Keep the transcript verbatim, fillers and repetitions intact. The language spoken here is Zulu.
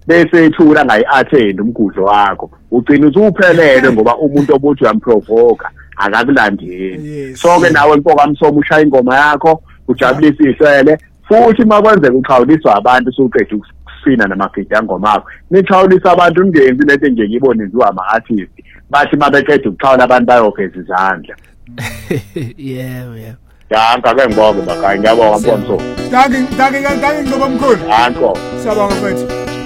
bese ethula ngayi-attend umgudlo wakho ugcina usuphelele ngoba umuntu obuthi uyamprovoka akakulandeli. So ke nawe Mpokamsomo ushaya ingoma yakho ujabulisa ihlele futhi makwenzeka uqhawuliswa abantu usuqeda ukusina namagidi angoma akho niqhawulisa abantu ungenzi lento nje ngibone nziwa ama-artist bathi mabeqeda ukuqhawula abantu bayogeza izandla. Yebo yebo. Danka ke ngibonge bakhaya ngiyabonga Mpokamsomo. Danke danke danke ngoba mkhulu. Danko. Siyabonga mfethu.